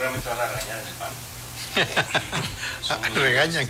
seguramente van a regañar en el pan. Regañan.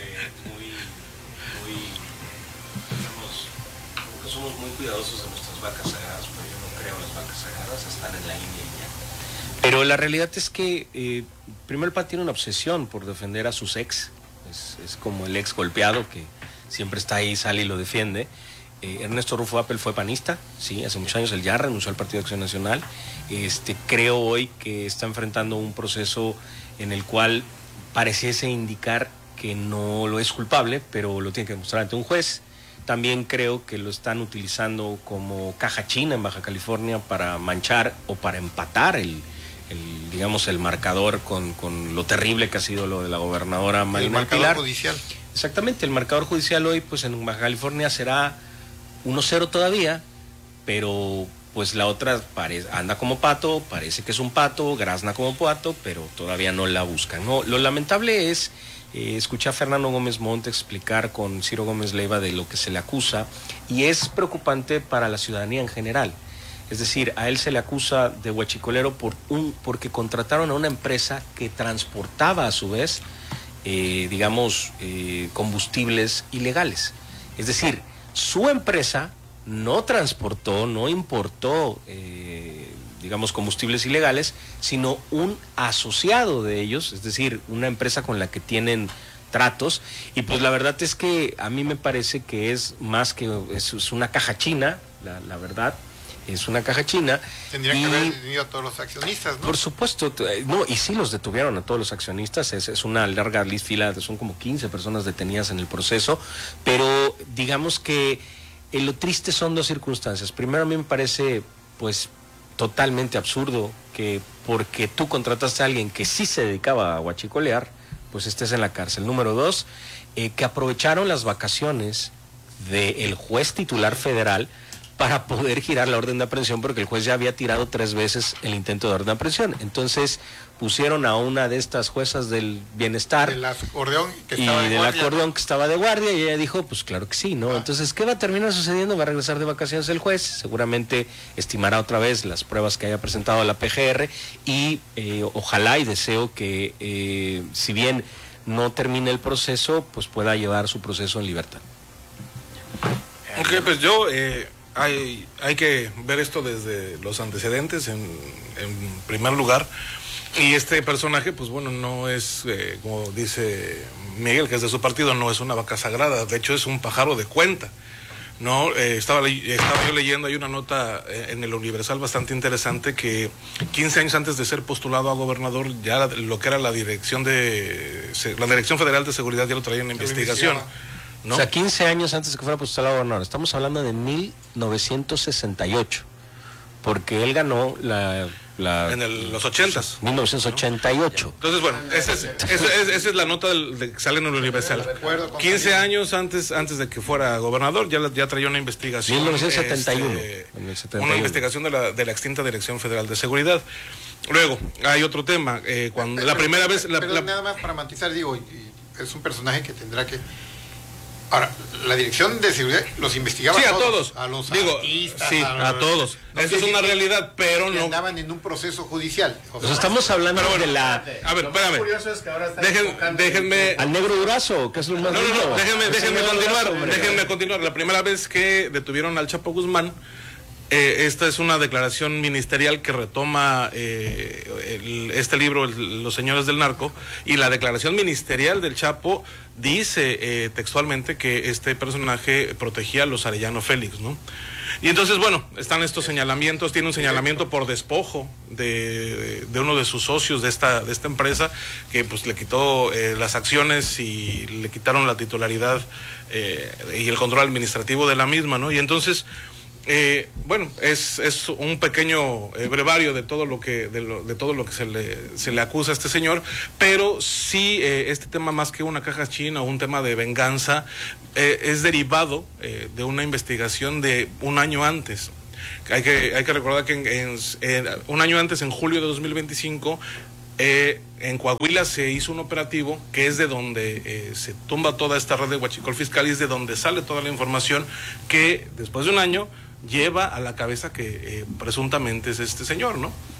Somos muy cuidadosos de nuestras vacas sagradas, pero yo no creo las vacas sagradas, están en la India y ya. Pero la realidad es que primero el PAN tiene una obsesión por defender a sus ex, es como el ex golpeado que siempre está ahí, sale y lo defiende. Ernesto Rufo Appel fue panista, sí, hace muchos años él ya renunció al Partido de Acción Nacional. Creo hoy que está enfrentando un proceso en el cual pareciese indicar que no lo es culpable, pero lo tiene que demostrar ante un juez. También creo que lo están utilizando como caja china en Baja California para manchar o para empatar el marcador con lo terrible que ha sido lo de la gobernadora Marina Pilar. El marcador judicial. Exactamente, el marcador judicial hoy pues en Baja California será 1-0 todavía, pero pues la otra anda como pato, parece que es un pato, grazna como pato, pero todavía no la buscan. No, lo lamentable es escuché a Fernando Gómez Montt explicar con Ciro Gómez Leiva de lo que se le acusa, y es preocupante para la ciudadanía en general. Es decir, a él se le acusa de huachicolero porque contrataron a una empresa que transportaba a su vez, combustibles ilegales. Es decir, su empresa no transportó, no importó, combustibles ilegales, sino un asociado de ellos, es decir, una empresa con la que tienen tratos, y pues la verdad es que a mí me parece que es más que, es una caja china, la verdad, es una caja china. Tendrían que haber detenido a todos los accionistas, ¿no? Por supuesto, no, y sí los detuvieron a todos los accionistas, es una larga fila, son como 15 personas detenidas en el proceso, pero digamos que lo triste son dos circunstancias. Primero, a mí me parece, pues, totalmente absurdo que porque tú contrataste a alguien que sí se dedicaba a huachicolear, pues estés en la cárcel. Número dos, que aprovecharon las vacaciones del juez titular federal para poder girar la orden de aprehensión, porque el juez ya había tirado 3 veces el intento de orden de aprehensión. Entonces pusieron a una de estas juezas del bienestar del acordeón que estaba de guardia, y ella dijo, pues claro que sí, ¿no? Entonces, ¿qué va a terminar sucediendo? Va a regresar de vacaciones el juez, seguramente estimará otra vez las pruebas que haya presentado la PGR, y ojalá y deseo que si bien no termine el proceso, pues pueda llevar su proceso en libertad. Ok, pues yo... Hay que ver esto desde los antecedentes en primer lugar, y este personaje pues bueno, no es como dice Miguel, que es de su partido, no es una vaca sagrada, de hecho es un pájaro de cuenta, ¿no? Estaba yo leyendo, hay una nota en el Universal bastante interesante, que 15 años antes de ser postulado a gobernador, ya lo que era la Dirección Federal de Seguridad ya lo traía en investigación, ¿no? O sea, 15 años antes de que fuera postulado a gobernador. Estamos hablando de 1968, porque él ganó en los 80s. 1988. ¿No? Entonces, bueno, esa es la nota que sale en el Universal. 15 años antes de que fuera gobernador, ya traía una investigación. 1971. Una investigación de la extinta Dirección Federal de Seguridad. Luego, hay otro tema. Cuando la primera vez... Pero nada más para matizar, digo, es un personaje que tendrá que... Ahora, la Dirección de Seguridad los investigaba sí, a todos. A los artistas. Sí, a todos. No, eso es una realidad, pero no... andaban en un proceso judicial. O sea, estamos hablando de la... A ver, espérame. Déjenme... Al negro Durazo, que es lo más... No, déjenme continuar. La primera vez que detuvieron al Chapo Guzmán, esta es una declaración ministerial que retoma este libro, Los Señores del Narco, y la declaración ministerial del Chapo dice textualmente que este personaje protegía a los Arellano Félix, ¿no? Y entonces, bueno, están estos señalamientos, tiene un señalamiento por despojo de uno de sus socios de esta empresa, que pues le quitó las acciones y le quitaron la titularidad y el control administrativo de la misma, ¿no? Y entonces... bueno, es un pequeño brevario de todo lo que se le acusa a este señor, pero sí este tema, más que una caja china o un tema de venganza, es derivado de una investigación de un año antes. Hay que recordar que un año antes, en julio de 2025, en Coahuila se hizo un operativo que es de donde se tumba toda esta red de huachicol fiscal, y es de donde sale toda la información que después de un año lleva a la cabeza que presuntamente es este señor, ¿no?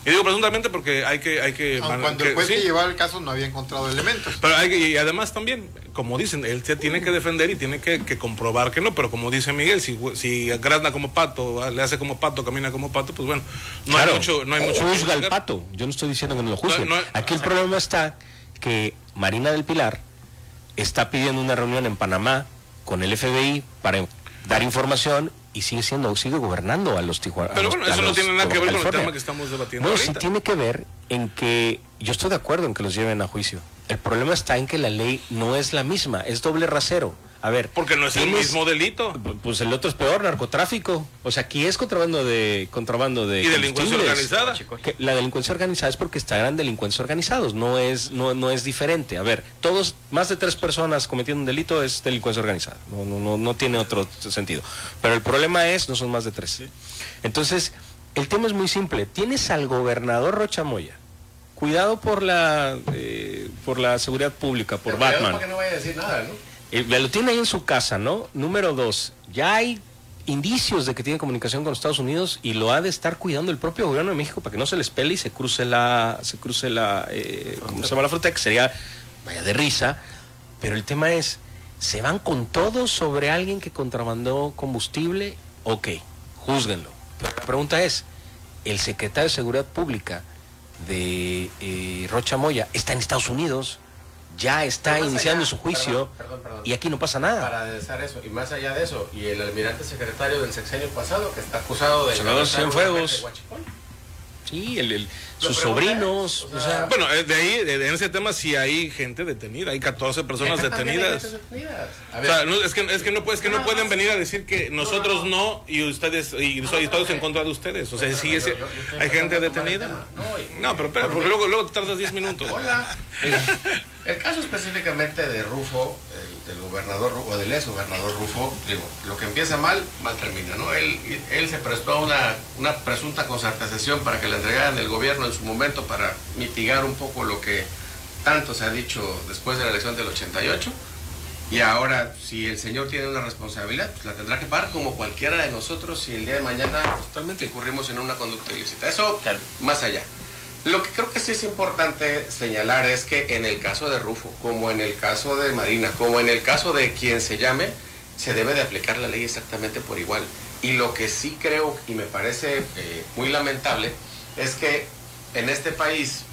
Y digo presuntamente porque hay que cuando el juez sí. que llevaba el caso no había encontrado elementos. Pero y además también, como dicen, él se tiene que defender y tiene que comprobar que no, pero como dice Miguel, si grazna como pato, le hace como pato, camina como pato, pues bueno, no hay mucho juzga al pato, yo no estoy diciendo que no lo juzgue. Aquí el problema está que Marina del Pilar está pidiendo una reunión en Panamá con el FBI para dar información y sigue gobernando a los Tijuana. Pero bueno, eso no tiene nada que ver con el tema que estamos debatiendo. Bueno, sí tiene que ver en que yo estoy de acuerdo en que los lleven a juicio. El problema está en que la ley no es la misma, es doble rasero. A ver, porque no es el mismo delito. Pues el otro es peor, narcotráfico. O sea, aquí es contrabando de y delincuencia organizada. La delincuencia organizada es porque están delincuentes organizados, no es diferente. A ver, más de 3 personas cometiendo un delito es delincuencia organizada. No tiene otro sentido. Pero el problema no son más de 3. Entonces, el tema es muy simple. Tienes al gobernador Rocha Moya. Cuidado por la seguridad pública, por Batman. Para que no vaya a decir nada, ¿no? Lo tiene ahí en su casa, ¿no? Número 2, ya hay indicios de que tiene comunicación con Estados Unidos y lo ha de estar cuidando el propio gobierno de México para que no se les pele y se cruce la ¿cómo se llama la frontera? Que sería, vaya de risa, pero el tema es, ¿se van con todo sobre alguien que contrabandó combustible? Ok, júzguenlo. Pero la pregunta es, el secretario de Seguridad Pública de Rocha Moya está en Estados Unidos, ya está iniciando su juicio, perdón. y aquí no pasa nada. Para aderezar eso, y más allá de eso, y el almirante secretario del sexenio pasado que está acusado de Cienfuegos. Sí, sus sobrinos. O sea, bueno, de ahí, en ese tema sí hay gente detenida, hay 14 personas detenidas. O sea, es que no pueden venir a decir que nosotros no y ustedes y todos en contra de ustedes. O sea, sí hay gente detenida. No, pero espera, porque luego tardas 10 minutos. Hola. El caso específicamente de Rufo, del gobernador o del ex gobernador Rufo, digo, lo que empieza mal termina, ¿no? Él se prestó a una presunta concertación para que le entregaran el gobierno en su momento para mitigar un poco lo que tanto se ha dicho después de la elección del 88. Y ahora, si el señor tiene una responsabilidad, pues la tendrá que pagar como cualquiera de nosotros si el día de mañana totalmente incurrimos en una conducta ilícita. Eso, claro, más allá. Lo que creo que sí es importante señalar es que en el caso de Rufo, como en el caso de Marina, como en el caso de quien se llame, se debe de aplicar la ley exactamente por igual. Y lo que sí creo y me parece muy lamentable es que en este país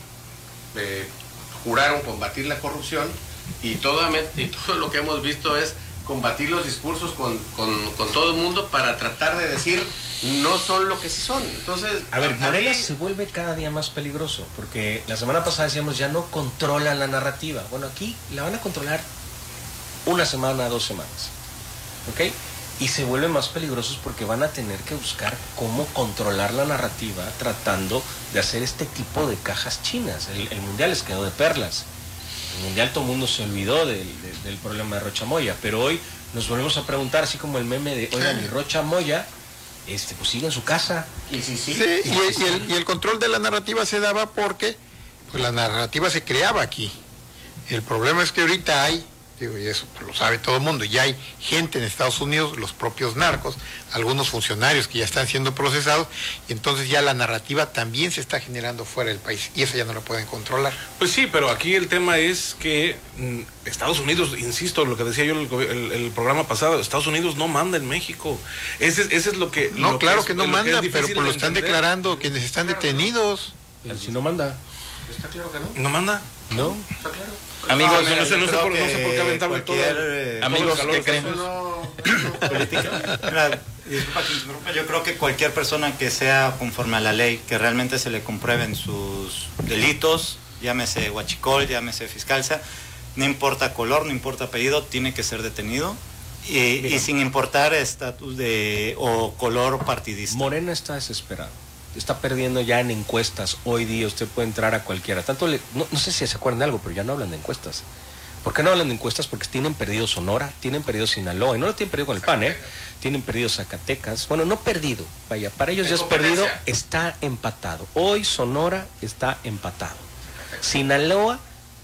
juraron combatir la corrupción y todo lo que hemos visto es combatir los discursos con todo el mundo para tratar de decir no son lo que sí son. Entonces, a ver, Morelos se vuelve cada día más peligroso porque la semana pasada decíamos ya no controlan la narrativa. Bueno, aquí la van a controlar 1 semana, 2 semanas, ¿ok? Y se vuelven más peligrosos porque van a tener que buscar cómo controlar la narrativa tratando de hacer este tipo de cajas chinas. El Mundial les quedó de perlas. El Mundial todo el mundo se olvidó del problema de Rocha Moya, pero hoy nos volvemos a preguntar, así como el meme de, oigan, y Rocha Moya, pues sigue en su casa. Y el control de la narrativa se daba porque pues, la narrativa se creaba aquí. El problema es que ahorita hay, y eso lo sabe todo el mundo, ya hay gente en Estados Unidos, los propios narcos, algunos funcionarios que ya están siendo procesados, y entonces ya la narrativa también se está generando fuera del país, y eso ya no lo pueden controlar. Pues sí, pero aquí el tema es que Estados Unidos, insisto, lo que decía yo el programa pasado, Estados Unidos no manda en México. Ese es lo que... No, claro que no manda, pero pues lo están declarando quienes están detenidos. Si no manda. Está claro que no. ¿No manda? No. Está claro. Amigos, no sé por qué aventamos todo. Amigos, ¿qué creen? Disculpa que interrumpa, yo creo que cualquier persona que sea conforme a la ley, que realmente se le comprueben sus delitos, llámese huachicol, llámese fiscalza, no importa color, no importa apellido, tiene que ser detenido y sin importar estatus o color partidista. Morena está desesperado. Está perdiendo ya en encuestas. Hoy día usted puede entrar a cualquiera. No sé si se acuerdan de algo, pero ya no hablan de encuestas. ¿Por qué no hablan de encuestas? Porque tienen perdido Sonora, tienen perdido Sinaloa, y no lo tienen perdido con el PAN, tienen perdido Zacatecas. Bueno, no perdido, vaya, para ellos ya es perdido, está empatado. Hoy Sonora está empatado. Sinaloa